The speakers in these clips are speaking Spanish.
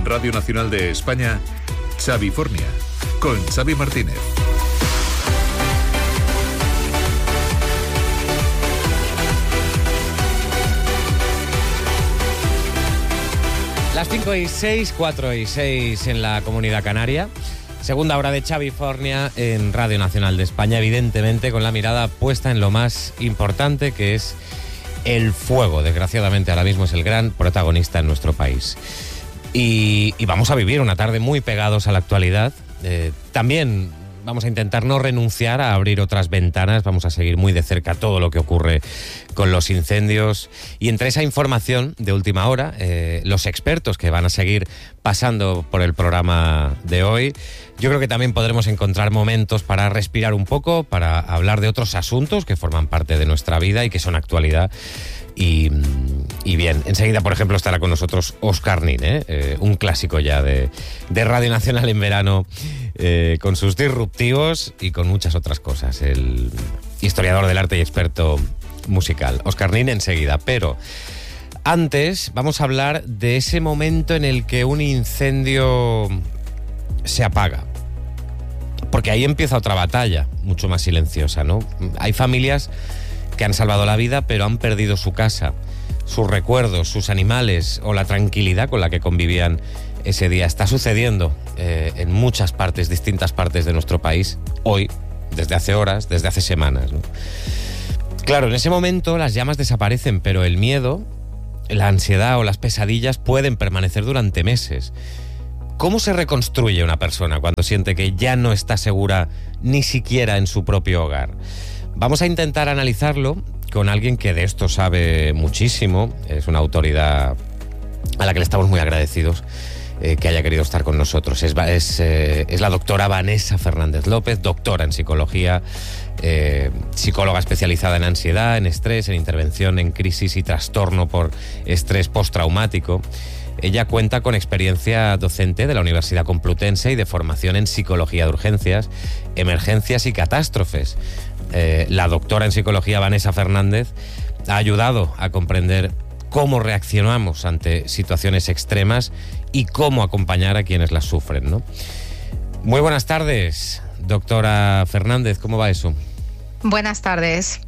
Radio Nacional de España, Xavifornia, con Xavi Martínez. Las 5:06, 4:06 en la Comunidad Canaria. Segunda hora de Xavifornia en Radio Nacional de España, evidentemente con la mirada puesta en lo más importante, que es el fuego. Desgraciadamente ahora mismo es el gran protagonista en nuestro país. Y vamos a vivir una tarde muy pegados a la actualidad. También vamos a intentar no renunciar a abrir otras ventanas. Vamos a seguir muy de cerca todo lo que ocurre con los incendios. Y entre esa información de última hora, los expertos que van a seguir pasando por el programa de hoy, yo creo que también podremos encontrar momentos para respirar un poco, para hablar de otros asuntos que forman parte de nuestra vida y que son actualidad. Y bien, enseguida, por ejemplo, estará con nosotros Óscar Nin, un clásico ya de Radio Nacional en verano, con sus disruptivos y con muchas otras cosas. El historiador del arte y experto musical. Óscar Nin enseguida, pero antes vamos a hablar de ese momento en el que un incendio se apaga. Porque ahí empieza otra batalla, mucho más silenciosa, ¿no? Hay familias que han salvado la vida, pero han perdido su casa, sus recuerdos, sus animales o la tranquilidad con la que convivían ese día. Está sucediendo en muchas partes, distintas partes de nuestro país, hoy, desde hace horas, desde hace semanas, ¿no? Claro, en ese momento las llamas desaparecen, pero el miedo, la ansiedad o las pesadillas pueden permanecer durante meses. ¿Cómo se reconstruye una persona cuando siente que ya no está segura ni siquiera en su propio hogar? Vamos a intentar analizarlo con alguien que de esto sabe muchísimo. Es una autoridad a la que le estamos muy agradecidos que haya querido estar con nosotros. Es la doctora Vanessa Fernández López, doctora en psicología, psicóloga especializada en ansiedad, en estrés, en intervención en crisis y trastorno por estrés postraumático. Ella cuenta con experiencia docente de la Universidad Complutense y de formación en psicología de urgencias, emergencias y catástrofes. La doctora en psicología Vanessa Fernández ha ayudado a comprender cómo reaccionamos ante situaciones extremas y cómo acompañar a quienes las sufren, ¿no? Muy buenas tardes, doctora Fernández, ¿cómo va eso? Buenas tardes.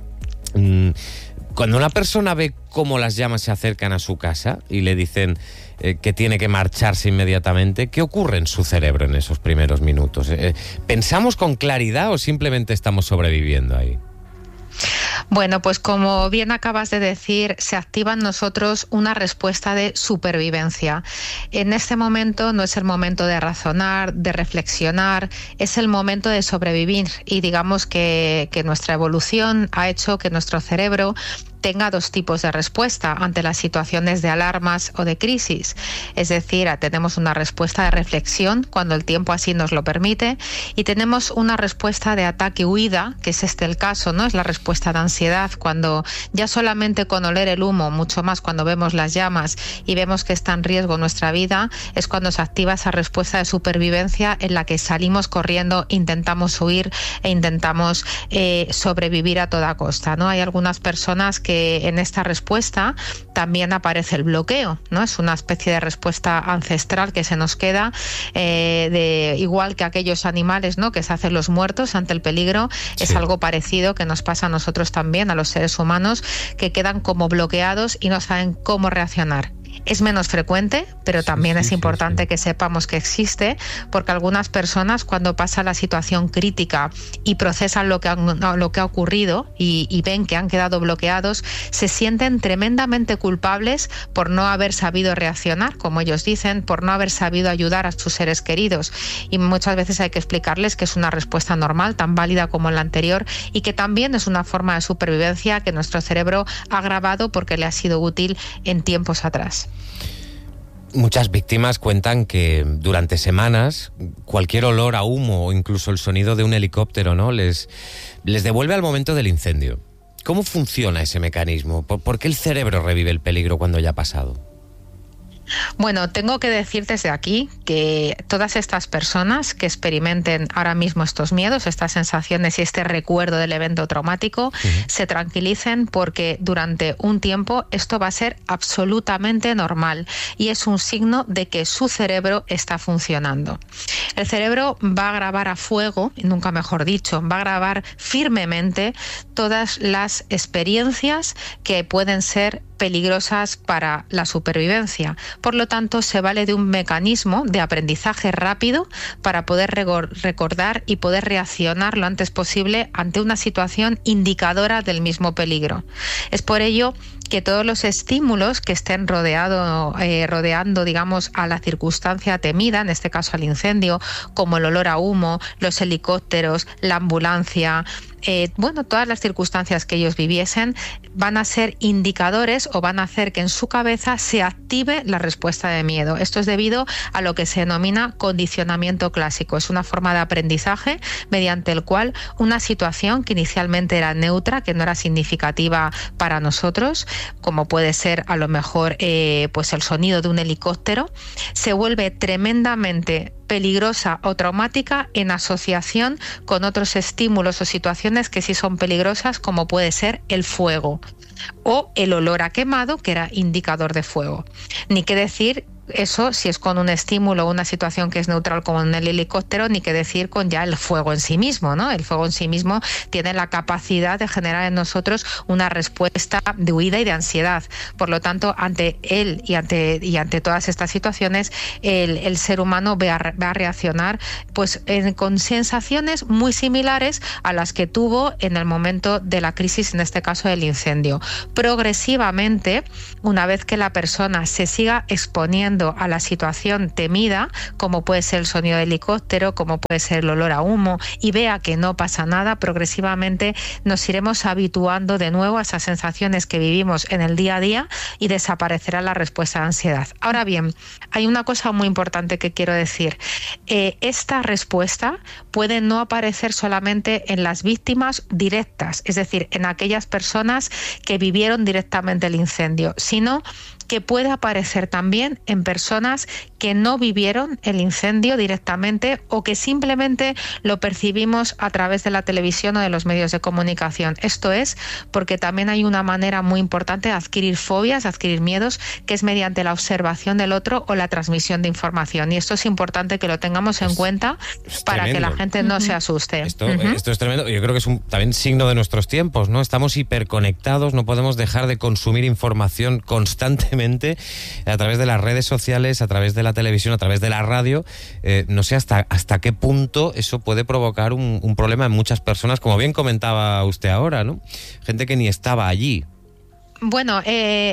Cuando una persona ve cómo las llamas se acercan a su casa y le dicen que tiene que marcharse inmediatamente, ¿qué ocurre en su cerebro en esos primeros minutos? ¿Pensamos con claridad o simplemente estamos sobreviviendo ahí? Bueno, pues como bien acabas de decir, se activa en nosotros una respuesta de supervivencia. En este momento no es el momento de razonar, de reflexionar, es el momento de sobrevivir. Y digamos que nuestra evolución ha hecho que nuestro cerebro tenga dos tipos de respuesta ante las situaciones de alarmas o de crisis. Es decir, tenemos una respuesta de reflexión cuando el tiempo así nos lo permite, y tenemos una respuesta de ataque-huida, que es el caso, ¿no? Es la respuesta de ansiedad, cuando ya solamente con oler el humo, mucho más cuando vemos las llamas y vemos que está en riesgo nuestra vida, es cuando se activa esa respuesta de supervivencia en la que salimos corriendo, intentamos huir e intentamos sobrevivir a toda costa, ¿no? Hay algunas personas que en esta respuesta también aparece el bloqueo, ¿no? Es una especie de respuesta ancestral que se nos queda, igual que aquellos animales, ¿no?, que se hacen los muertos ante el peligro. Sí. Es algo parecido que nos pasa a nosotros también, a los seres humanos, que quedan como bloqueados y no saben cómo reaccionar. Es menos frecuente, pero también es importante que sepamos que existe, porque algunas personas, cuando pasa la situación crítica y procesan lo que ha ocurrido y ven que han quedado bloqueados, se sienten tremendamente culpables por no haber sabido reaccionar, como ellos dicen, por no haber sabido ayudar a sus seres queridos. Y muchas veces hay que explicarles que es una respuesta normal, tan válida como la anterior, y que también es una forma de supervivencia que nuestro cerebro ha grabado porque le ha sido útil en tiempos atrás. Muchas víctimas cuentan que durante semanas cualquier olor a humo o incluso el sonido de un helicóptero, ¿no?, les devuelve al momento del incendio. ¿Cómo funciona ese mecanismo? ¿Por qué el cerebro revive el peligro cuando ya ha pasado? Bueno, tengo que decir desde aquí que todas estas personas que experimenten ahora mismo estos miedos, estas sensaciones y este recuerdo del evento traumático, se tranquilicen, porque durante un tiempo esto va a ser absolutamente normal y es un signo de que su cerebro está funcionando. El cerebro va a grabar a fuego, nunca mejor dicho, va a grabar firmemente todas las experiencias que pueden ser peligrosas para la supervivencia. Por lo tanto, se vale de un mecanismo de aprendizaje rápido para poder recordar y poder reaccionar lo antes posible ante una situación indicadora del mismo peligro. Es por ello que todos los estímulos que estén rodeando, digamos, a la circunstancia temida, en este caso al incendio, como el olor a humo, los helicópteros, la ambulancia, todas las circunstancias que ellos viviesen, van a ser indicadores o van a hacer que en su cabeza se active la respuesta de miedo. Esto es debido a lo que se denomina condicionamiento clásico. Es una forma de aprendizaje mediante el cual una situación que inicialmente era neutra, que no era significativa para nosotros, como puede ser a lo mejor pues el sonido de un helicóptero, se vuelve tremendamente peligrosa o traumática en asociación con otros estímulos o situaciones que sí son peligrosas, como puede ser el fuego o el olor a quemado, que era indicador de fuego. Ni qué decir eso si es con un estímulo o una situación que es neutral como en el helicóptero, ni qué decir con ya el fuego en sí mismo, ¿no? El fuego en sí mismo tiene la capacidad de generar en nosotros una respuesta de huida y de ansiedad. Por lo tanto, ante él y ante todas estas situaciones, el ser humano va a reaccionar pues con sensaciones muy similares a las que tuvo en el momento de la crisis, en este caso del incendio. Progresivamente, una vez que la persona se siga exponiendo a la situación temida, como puede ser el sonido de helicóptero, como puede ser el olor a humo, y vea que no pasa nada, progresivamente nos iremos habituando de nuevo a esas sensaciones que vivimos en el día a día y desaparecerá la respuesta de ansiedad. Ahora bien, hay una cosa muy importante que quiero decir. Esta respuesta puede no aparecer solamente en las víctimas directas, es decir, en aquellas personas que vivieron directamente el incendio, sino que puede aparecer también en personas que no vivieron el incendio directamente o que simplemente lo percibimos a través de la televisión o de los medios de comunicación. Esto es porque también hay una manera muy importante de adquirir fobias, de adquirir miedos, que es mediante la observación del otro o la transmisión de información. Y esto es importante que lo tengamos en cuenta para que la gente no se asuste. Esto es tremendo. Yo creo que es también signo de nuestros tiempos, ¿no? Estamos hiperconectados, no podemos dejar de consumir información constantemente a través de las redes sociales, a través de la televisión, a través de la radio. No sé hasta qué punto eso puede provocar un problema en muchas personas, como bien comentaba usted ahora, ¿no? Gente que ni estaba allí. Bueno,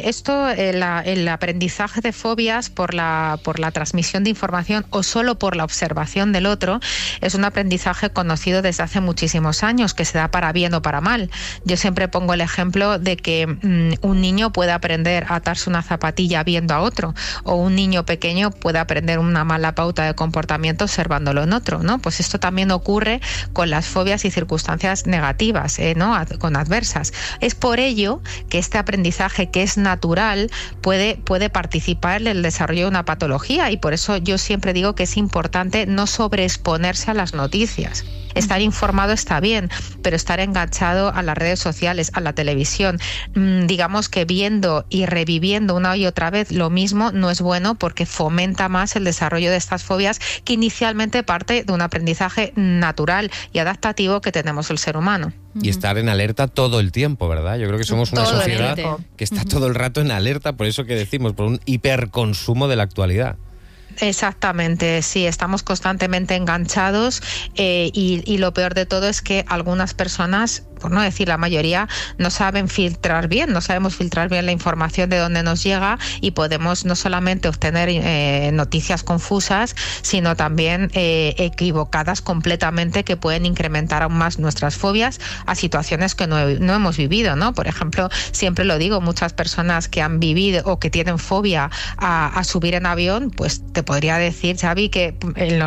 el aprendizaje de fobias por la transmisión de información o solo por la observación del otro es un aprendizaje conocido desde hace muchísimos años, que se da para bien o para mal. Yo siempre pongo el ejemplo de que un niño puede aprender a atarse una zapatilla viendo a otro, o un niño pequeño puede aprender una mala pauta de comportamiento observándolo en otro, ¿no? Pues esto también ocurre con las fobias y circunstancias negativas, ¿no? Con adversas. Es por ello que este aprendizaje, que es natural, puede participar en el desarrollo de una patología, y por eso yo siempre digo que es importante no sobreexponerse a las noticias. Estar informado está bien, pero estar enganchado a las redes sociales, a la televisión, digamos que viendo y reviviendo una y otra vez lo mismo, no es bueno, porque fomenta más el desarrollo de estas fobias, que inicialmente parte de un aprendizaje natural y adaptativo que tenemos el ser humano. Y estar en alerta todo el tiempo, ¿verdad? Yo creo que somos una sociedad que está todo el rato en alerta, por eso que decimos, por un hiperconsumo de la actualidad. Exactamente, sí, estamos constantemente enganchados y lo peor de todo es que algunas personas, por no decir la mayoría, no sabemos filtrar bien la información de dónde nos llega, y podemos no solamente obtener noticias confusas, sino también equivocadas completamente, que pueden incrementar aún más nuestras fobias a situaciones que no hemos vivido, ¿no? Por ejemplo, siempre lo digo, muchas personas que han vivido o que tienen fobia a subir en avión, pues te podría decir, Xavi, que el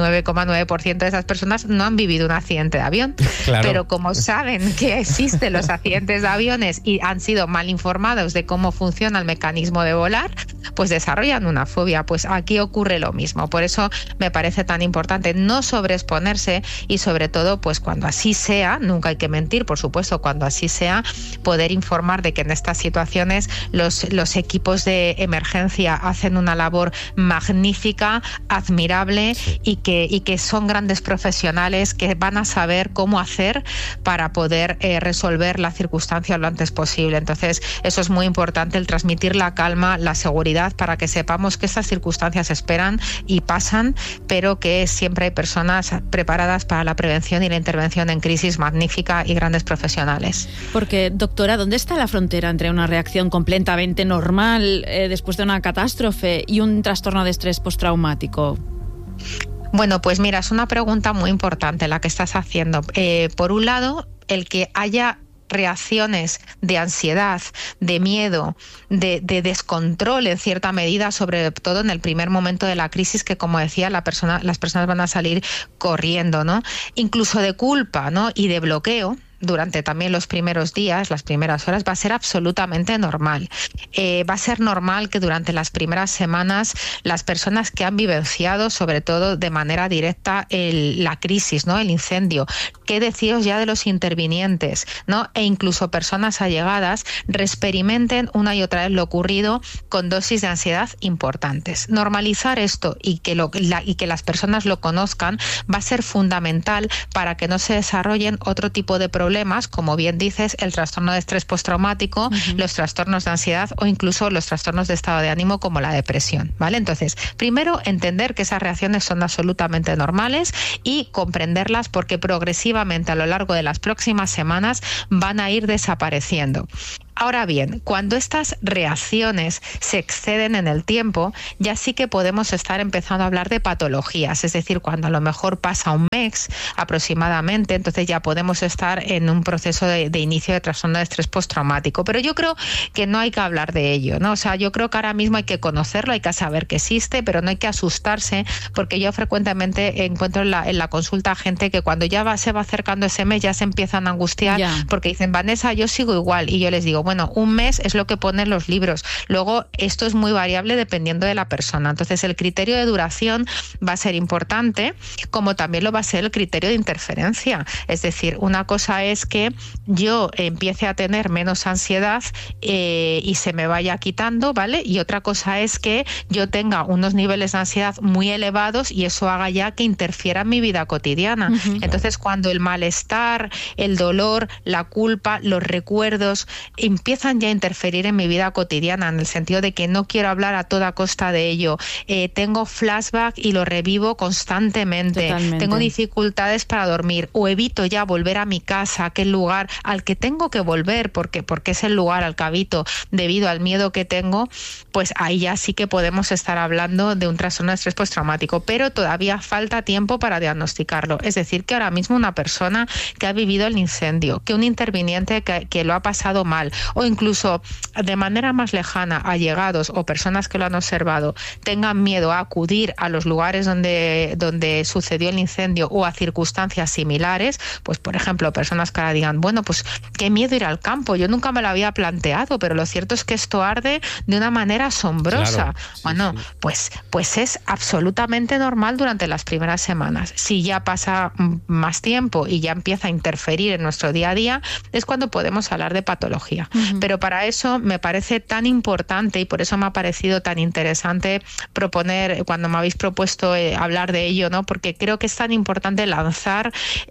99,9% de esas personas no han vivido un accidente de avión. Claro. Pero como saben que existen los accidentes de aviones y han sido mal informados de cómo funciona el mecanismo de volar, pues desarrollan una fobia. Pues aquí ocurre lo mismo. Por eso me parece tan importante no sobreexponerse y sobre todo, pues cuando así sea, nunca hay que mentir, por supuesto, cuando así sea, poder informar de que en estas situaciones los equipos de emergencia hacen una labor magnífica, admirable, y que son grandes profesionales que van a saber cómo hacer para poder resolver la circunstancia lo antes posible. Entonces, eso es muy importante, el transmitir la calma, la seguridad, para que sepamos que estas circunstancias esperan y pasan, pero que siempre hay personas preparadas para la prevención y la intervención en crisis magnífica y grandes profesionales. Porque, doctora, ¿dónde está la frontera entre una reacción completamente normal después de una catástrofe y un trastorno de estrés postraumático? Bueno, pues mira, es una pregunta muy importante la que estás haciendo. Por un lado, el que haya reacciones de ansiedad, de miedo, de descontrol en cierta medida, sobre todo en el primer momento de la crisis, que como decía, las personas van a salir corriendo, ¿no? Incluso de culpa, ¿no? Y de bloqueo durante también los primeros días, las primeras horas, va a ser absolutamente normal. Va a ser normal que durante las primeras semanas las personas que han vivenciado, sobre todo de manera directa, la crisis, ¿no? El incendio, qué deciros ya de los intervinientes, ¿no? E incluso personas allegadas, experimenten una y otra vez lo ocurrido con dosis de ansiedad importantes. Normalizar esto y que las personas lo conozcan va a ser fundamental para que no se desarrollen otro tipo de problemas, como bien dices, el trastorno de estrés postraumático, los trastornos de ansiedad o incluso los trastornos de estado de ánimo como la depresión, ¿vale? Entonces, primero, entender que esas reacciones son absolutamente normales y comprenderlas, porque progresivamente a lo largo de las próximas semanas van a ir desapareciendo. Ahora bien, cuando estas reacciones se exceden en el tiempo, ya sí que podemos estar empezando a hablar de patologías, es decir, cuando a lo mejor pasa un mes aproximadamente, entonces ya podemos estar en un proceso de inicio de trastorno de estrés postraumático. Pero yo creo que no hay que hablar de ello, ¿no? O sea, yo creo que ahora mismo hay que conocerlo, hay que saber que existe, pero no hay que asustarse, porque yo frecuentemente encuentro en la consulta gente que cuando ya se va acercando ese mes ya se empiezan a angustiar, porque dicen, Vanessa, yo sigo igual, y yo les digo, bueno, un mes es lo que ponen los libros. Luego, esto es muy variable dependiendo de la persona. Entonces, el criterio de duración va a ser importante, como también lo va a ser el criterio de interferencia. Es decir, una cosa es que yo empiece a tener menos ansiedad y se me vaya quitando, ¿vale? Y otra cosa es que yo tenga unos niveles de ansiedad muy elevados y eso haga ya que interfiera en mi vida cotidiana. Entonces, cuando el malestar, el dolor, la culpa, los recuerdos empiezan ya a interferir en mi vida cotidiana, en el sentido de que no quiero hablar a toda costa de ello, tengo flashback y lo revivo constantemente. Totalmente. Tengo dificultades para dormir, o evito ya volver a mi casa, aquel lugar al que tengo que volver porque es el lugar al que habito debido al miedo que tengo, pues ahí ya sí que podemos estar hablando de un trastorno de estrés postraumático, pero todavía falta tiempo para diagnosticarlo. Es decir, que ahora mismo una persona que ha vivido el incendio, que un interviniente que lo ha pasado mal, o incluso de manera más lejana, allegados o personas que lo han observado, tengan miedo a acudir a los lugares donde sucedió el incendio o a circunstancias similares, pues por ejemplo, personas que ahora digan, bueno, pues qué miedo ir al campo, yo nunca me lo había planteado, pero lo cierto es que esto arde de una manera asombrosa. Claro, sí, bueno, sí. Pues es absolutamente normal durante las primeras semanas. Si ya pasa más tiempo y ya empieza a interferir en nuestro día a día, es cuando podemos hablar de patología. Pero para eso me parece tan importante, y por eso me ha parecido tan interesante proponer, cuando me habéis propuesto hablar de ello, ¿no? Porque creo que es tan importante lanzar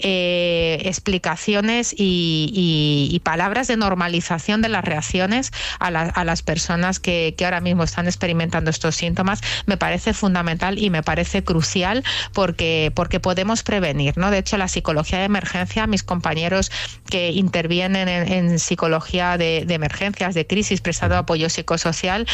explicaciones y palabras de normalización de las reacciones a las personas que ahora mismo están experimentando estos síntomas. Me parece fundamental y me parece crucial porque podemos prevenir, ¿no? De hecho, la psicología de emergencia, mis compañeros que intervienen en psicología de de emergencias, de crisis, prestando apoyo psicosocial,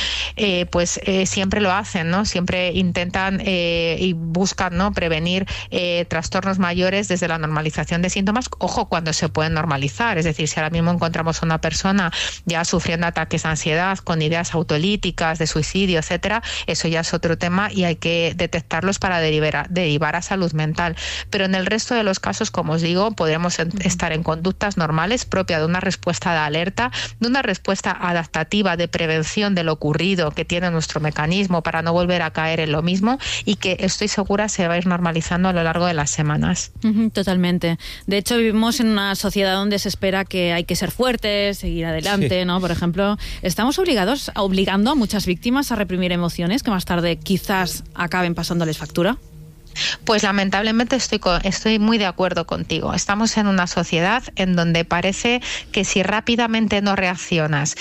siempre lo hacen, ¿no? Siempre intentan y buscan, ¿no?, prevenir trastornos mayores desde la normalización de síntomas. Ojo, cuando se pueden normalizar, es decir, si ahora mismo encontramos a una persona ya sufriendo ataques de ansiedad, con ideas autolíticas, de suicidio, etcétera, eso ya es otro tema y hay que detectarlos para derivar a salud mental. Pero en el resto de los casos, como os digo, podremos estar en conductas normales propias de una respuesta de alerta, de una respuesta adaptativa de prevención de lo ocurrido que tiene nuestro mecanismo para no volver a caer en lo mismo, y que estoy segura se va a ir normalizando a lo largo de las semanas. Totalmente. De hecho, vivimos en una sociedad donde se espera que hay que ser fuertes, seguir adelante, ¿no? Por ejemplo, estamos obligando a muchas víctimas a reprimir emociones que más tarde quizás acaben pasándoles factura. Pues lamentablemente estoy muy de acuerdo contigo. Estamos en una sociedad en donde parece que si rápidamente no reaccionas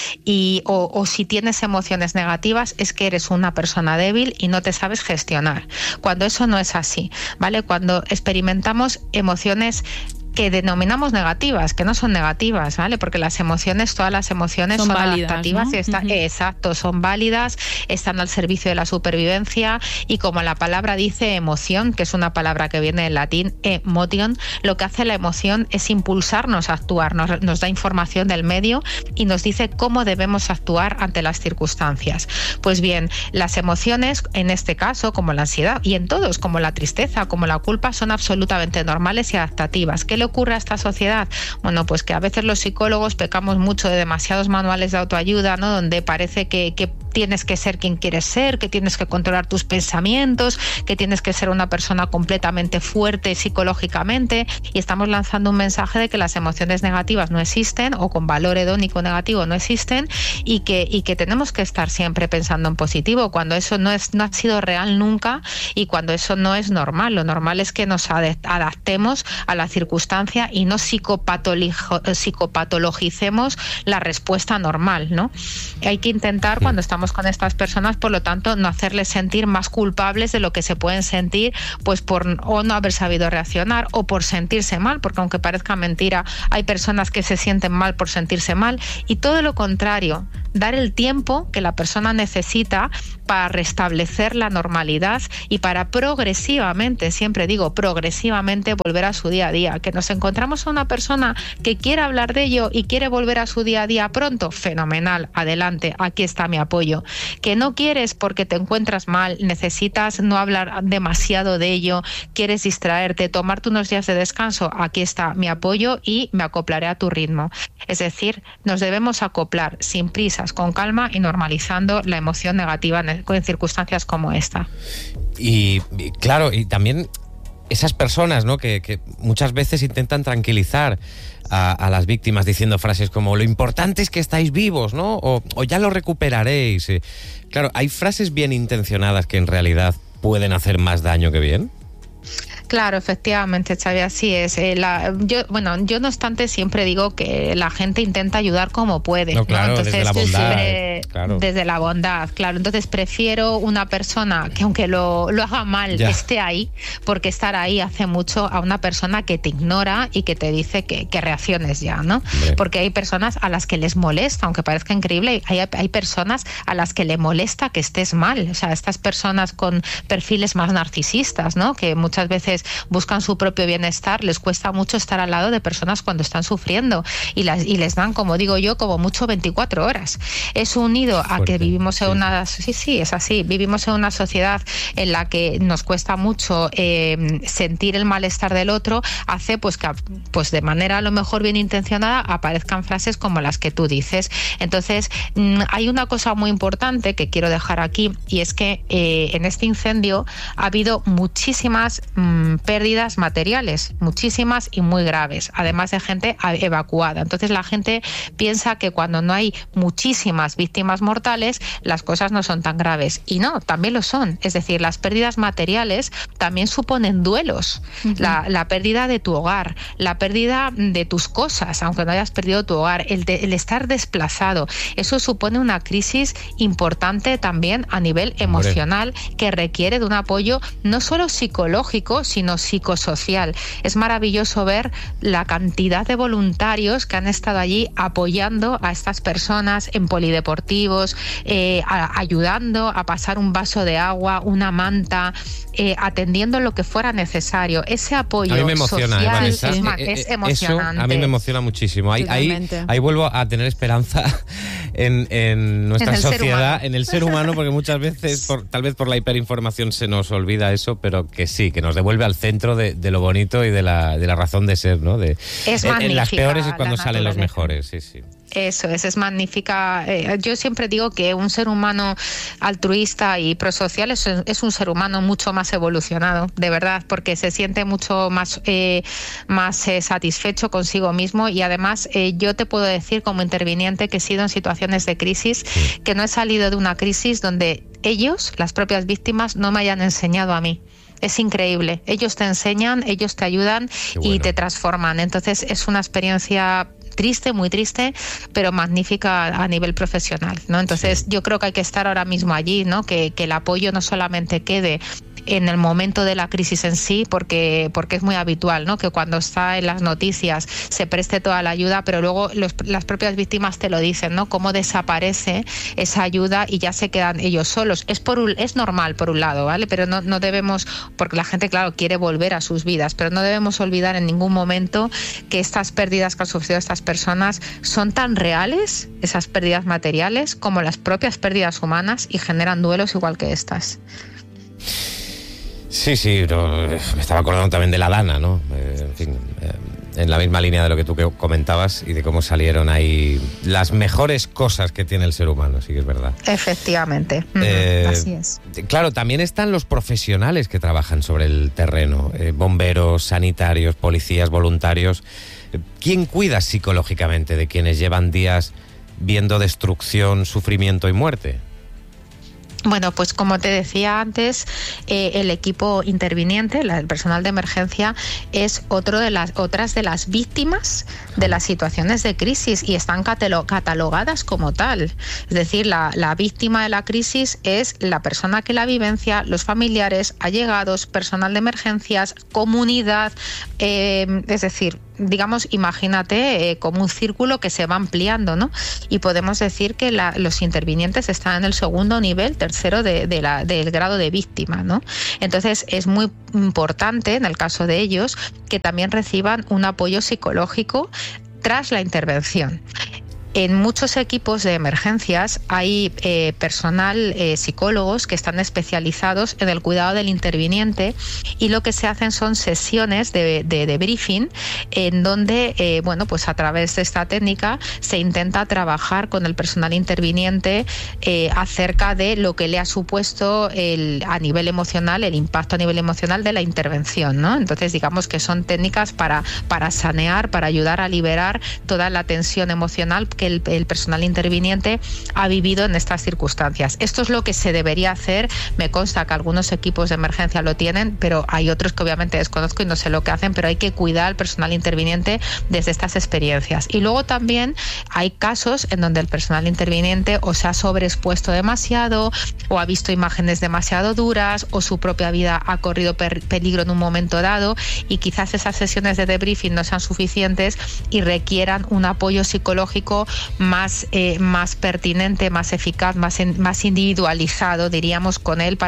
o si tienes emociones negativas es que eres una persona débil y no te sabes gestionar, cuando eso no es así, ¿vale? Cuando experimentamos emociones que denominamos negativas, que no son negativas, ¿vale? Porque las emociones, todas las emociones son válidas, adaptativas, ¿no? Exacto, son válidas, están al servicio de la supervivencia, y como la palabra dice, emoción, que es una palabra que viene del latín, emotion, lo que hace la emoción es impulsarnos a actuar, nos da información del medio y nos dice cómo debemos actuar ante las circunstancias. Pues bien, las emociones, en este caso, como la ansiedad, y en todos, como la tristeza, como la culpa, son absolutamente normales y adaptativas. ¿Qué le ocurre a esta sociedad? Bueno, pues que a veces los psicólogos pecamos mucho de demasiados manuales de autoayuda, ¿no?, donde parece que tienes que ser quien quieres ser, que tienes que controlar tus pensamientos, que tienes que ser una persona completamente fuerte psicológicamente, y estamos lanzando un mensaje de que las emociones negativas no existen, o con valor hedónico negativo no existen, y que tenemos que estar siempre pensando en positivo, cuando eso no ha sido real nunca, y cuando eso no es normal. Lo normal es que nos adaptemos a la circunstancia y no psicopatologicemos la respuesta normal, ¿no? Hay que intentar, cuando estamos con estas personas, por lo tanto, no hacerles sentir más culpables de lo que se pueden sentir, pues por o no haber sabido reaccionar o por sentirse mal, porque aunque parezca mentira, hay personas que se sienten mal por sentirse mal, y todo lo contrario, dar el tiempo que la persona necesita para restablecer la normalidad y para progresivamente, siempre digo progresivamente, volver a su día a día. Que nos encontramos a una persona que quiere hablar de ello y quiere volver a su día a día pronto, fenomenal, adelante, aquí está mi apoyo. Que no quieres porque te encuentras mal, necesitas no hablar demasiado de ello, quieres distraerte, tomarte unos días de descanso, aquí está mi apoyo y me acoplaré a tu ritmo. Es decir, nos debemos acoplar sin prisas, con calma y normalizando la emoción negativa en circunstancias como esta. Y claro, y también esas personas, ¿no?, que muchas veces intentan tranquilizar a las víctimas diciendo frases como lo importante es que estáis vivos, ¿no?, o ya lo recuperaréis. Claro, hay frases bien intencionadas que en realidad pueden hacer más daño que bien. Claro, efectivamente, Xavi, así es. Yo no obstante siempre digo que la gente intenta ayudar como puede. No, claro, ¿no? Entonces, desde la bondad. Claro. Desde la bondad, claro. Entonces prefiero una persona que aunque lo haga mal esté ahí, porque estar ahí hace mucho a una persona que te ignora y que te dice que reacciones ya, ¿no? Hombre. Porque hay personas a las que les molesta, aunque parezca increíble, hay personas a las que le molesta que estés mal. O sea, estas personas con perfiles más narcisistas, ¿no?, que muchas veces buscan su propio bienestar, les cuesta mucho estar al lado de personas cuando están sufriendo y les dan, como digo yo, como mucho 24 horas. Es unido a que vivimos en una... Sí, es así. Vivimos en una sociedad en la que nos cuesta mucho sentir el malestar del otro, hace pues que pues de manera a lo mejor bien intencionada aparezcan frases como las que tú dices. Entonces, hay una cosa muy importante que quiero dejar aquí, y es que en este incendio ha habido muchísimas pérdidas materiales, muchísimas y muy graves, además de gente evacuada. Entonces la gente piensa que cuando no hay muchísimas víctimas mortales, las cosas no son tan graves. Y no, también lo son. Es decir, las pérdidas materiales también suponen duelos. La pérdida de tu hogar, la pérdida de tus cosas, aunque no hayas perdido tu hogar, el estar desplazado, eso supone una crisis importante también a nivel emocional, que requiere de un apoyo no solo psicológico, sino psicosocial. Es maravilloso ver la cantidad de voluntarios que han estado allí apoyando a estas personas en polideportivos, ayudando a pasar un vaso de agua, una manta, atendiendo lo que fuera necesario. Ese apoyo a mí me emociona, social, Vanessa, es emocionante. Eso a mí me emociona muchísimo. Ahí vuelvo a tener esperanza en nuestra sociedad, en el ser humano, porque muchas veces, tal vez por la hiperinformación se nos olvida eso, pero que sí, que nos devuelve al centro de lo bonito y de la razón de ser, ¿no? En las peores es cuando salen los mejores, sí. Eso es magnífica. Yo siempre digo que un ser humano altruista y prosocial es un ser humano mucho más evolucionado, de verdad, porque se siente mucho más satisfecho consigo mismo, y además yo te puedo decir como interviniente que he sido en situaciones de crisis, que no he salido de una crisis donde ellos, las propias víctimas, no me hayan enseñado a mí. Es increíble. Ellos te enseñan, ellos te ayudan y te transforman. Entonces es una experiencia triste, muy triste, pero magnífica a nivel profesional, ¿no? Entonces yo creo que hay que estar ahora mismo allí, ¿no? Que el apoyo no solamente quede en el momento de la crisis en sí, porque es muy habitual, ¿no? Que cuando está en las noticias se preste toda la ayuda, pero luego las propias víctimas te lo dicen, ¿no? Cómo desaparece esa ayuda y ya se quedan ellos solos. Es normal por un lado, ¿vale? Pero no debemos, porque la gente, claro, quiere volver a sus vidas, pero no debemos olvidar en ningún momento que estas pérdidas que han sufrido estas personas son tan reales, esas pérdidas materiales, como las propias pérdidas humanas, y generan duelos igual que estas. Sí, me estaba acordando también de la Dana, ¿no? En fin, en la misma línea de lo que tú comentabas y de cómo salieron ahí las mejores cosas que tiene el ser humano, sí que es verdad. Efectivamente, así es. Claro, también están los profesionales que trabajan sobre el terreno, bomberos, sanitarios, policías, voluntarios. ¿Quién cuida psicológicamente de quienes llevan días viendo destrucción, sufrimiento y muerte? Bueno, pues como te decía antes, el equipo interviniente, el personal de emergencia, es otras de las víctimas de las situaciones de crisis, y están catalogadas como tal. Es decir, la víctima de la crisis es la persona que la vivencia, los familiares, allegados, personal de emergencias, comunidad, es decir, digamos, imagínate como un círculo que se va ampliando, ¿no? Y podemos decir que los intervinientes están en el segundo nivel, tercero del grado de víctima, ¿no? Entonces es muy importante, en el caso de ellos, que también reciban un apoyo psicológico tras la intervención. En muchos equipos de emergencias hay personal, psicólogos que están especializados en el cuidado del interviniente, y lo que se hacen son sesiones de briefing en donde, pues a través de esta técnica se intenta trabajar con el personal interviniente acerca de lo que le ha supuesto a nivel emocional, el impacto a nivel emocional de la intervención, ¿no? Entonces digamos que son técnicas para sanear, para ayudar a liberar toda la tensión emocional que el personal interviniente ha vivido en estas circunstancias. Esto es lo que se debería hacer. Me consta que algunos equipos de emergencia lo tienen, pero hay otros que obviamente desconozco y no sé lo que hacen, pero hay que cuidar al personal interviniente desde estas experiencias. Y luego también hay casos en donde el personal interviniente o se ha sobreexpuesto demasiado, o ha visto imágenes demasiado duras, o su propia vida ha corrido peligro en un momento dado, y quizás esas sesiones de debriefing no sean suficientes y requieran un apoyo psicológico más pertinente, más eficaz, más individualizado, diríamos, con él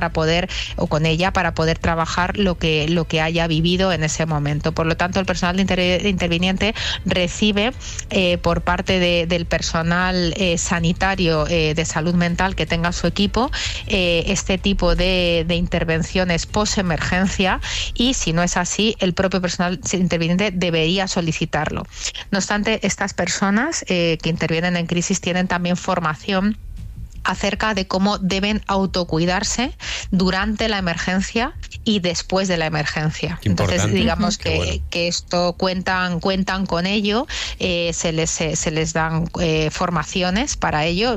o con ella para poder trabajar lo que haya vivido en ese momento. Por lo tanto, el personal interviniente recibe por parte del personal sanitario de salud mental que tenga su equipo este tipo de intervenciones post-emergencia, y si no es así, el propio personal interviniente debería solicitarlo. No obstante, estas personas que intervienen en crisis tienen también formación acerca de cómo deben autocuidarse durante la emergencia y después de la emergencia. Entonces, digamos que esto cuentan con ello, se les dan formaciones para ello.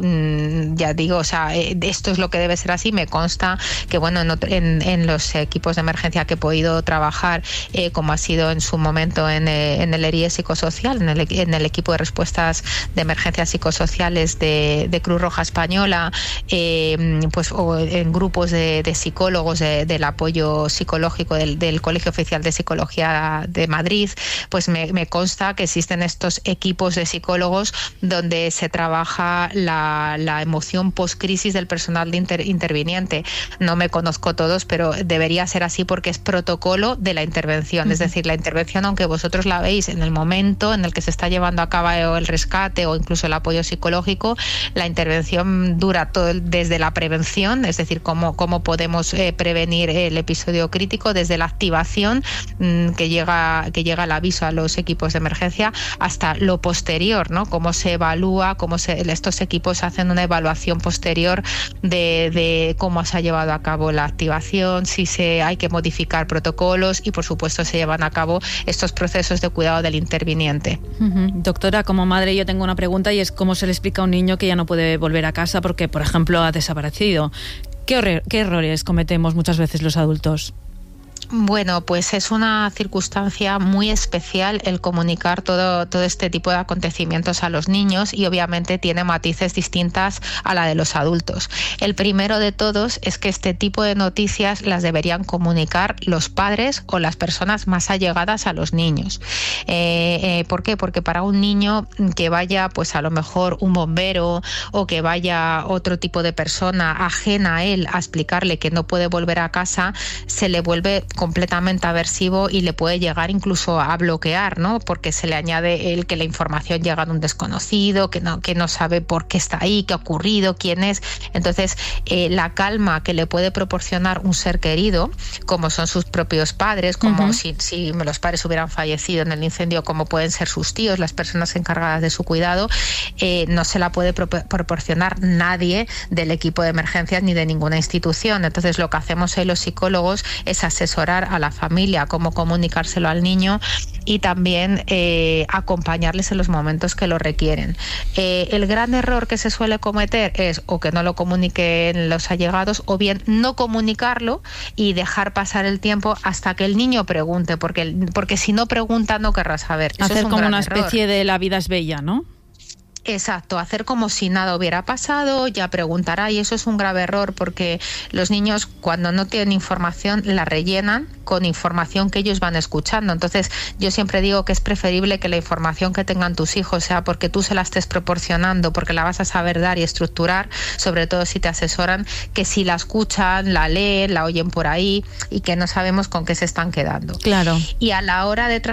Ya digo, o sea, esto es lo que debe ser así. Me consta que, bueno, en los equipos de emergencia que he podido trabajar, como ha sido en su momento en el ERIE psicosocial, en el equipo de respuestas de emergencias psicosociales de Cruz Roja Española, escuela, pues o en grupos de psicólogos del apoyo psicológico del Colegio Oficial de Psicología de Madrid, pues me consta que existen estos equipos de psicólogos donde se trabaja la emoción post-crisis del personal interviniente. No me conozco todos, pero debería ser así porque es protocolo de la intervención. Es decir, la intervención, aunque vosotros la veis en el momento en el que se está llevando a cabo el rescate o incluso el apoyo psicológico, la intervención dura todo desde la prevención, es decir, cómo podemos prevenir el episodio crítico, desde la activación que llega el aviso a los equipos de emergencia hasta lo posterior, ¿no? Cómo se evalúa, estos equipos hacen una evaluación posterior de cómo se ha llevado a cabo la activación, si hay que modificar protocolos y, por supuesto, se llevan a cabo estos procesos de cuidado del interviniente. Doctora, como madre yo tengo una pregunta y es cómo se le explica a un niño que ya no puede volver a casa porque, por ejemplo, ha desaparecido. ¿Qué errores cometemos muchas veces los adultos? Bueno, pues es una circunstancia muy especial el comunicar todo este tipo de acontecimientos a los niños y obviamente tiene matices distintas a la de los adultos. El primero de todos es que este tipo de noticias las deberían comunicar los padres o las personas más allegadas a los niños. ¿Por qué? Porque para un niño que vaya, pues a lo mejor un bombero o que vaya otro tipo de persona ajena a él a explicarle que no puede volver a casa, se le vuelve completamente aversivo y le puede llegar incluso a bloquear, ¿no? Porque se le añade que la información llega de un desconocido, que no sabe por qué está ahí, qué ha ocurrido, quién es. Entonces, la calma que le puede proporcionar un ser querido, como son sus propios padres, como si los padres hubieran fallecido en el incendio, como pueden ser sus tíos, las personas encargadas de su cuidado, no se la puede proporcionar nadie del equipo de emergencias ni de ninguna institución. Entonces, lo que hacemos ahí los psicólogos es asesorar a la familia cómo comunicárselo al niño y también acompañarles en los momentos que lo requieren. El gran error que se suele cometer es o que no lo comuniquen los allegados o bien no comunicarlo y dejar pasar el tiempo hasta que el niño pregunte, porque si no pregunta no querrá saber. Eso hacer es un como gran una error. especie de la vida es bella, ¿no? Exacto, hacer como si nada hubiera pasado, ya preguntará, y eso es un grave error porque los niños cuando no tienen información la rellenan con información que ellos van escuchando. Entonces yo siempre digo que es preferible que la información que tengan tus hijos sea porque tú se la estés proporcionando, porque la vas a saber dar y estructurar, sobre todo si te asesoran, que si la escuchan, la leen, la oyen por ahí y que no sabemos con qué se están quedando. Claro. Y a la hora de